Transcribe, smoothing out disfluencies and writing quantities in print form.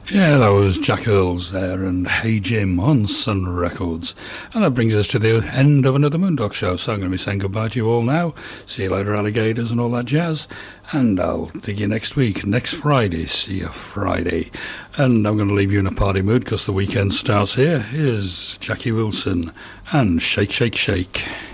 Yeah, that was Jack Earls there and Hey Jim on Sun Records. And that brings us to the end of another Moondog show. So I'm going to be saying goodbye to you all now. See you later, alligators and all that jazz. And I'll dig you next week, next Friday. See you Friday. And I'm going to leave you in a party mood because the weekend starts here. Here's Jackie Wilson and Shake, Shake, Shake.